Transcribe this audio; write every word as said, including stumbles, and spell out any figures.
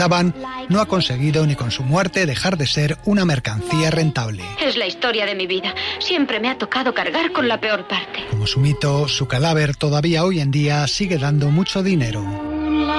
Taban no ha conseguido ni con su muerte dejar de ser una mercancía rentable. Es la historia de mi vida. Siempre me ha tocado cargar con la peor parte. Como su mito, su cadáver todavía hoy en día sigue dando mucho dinero.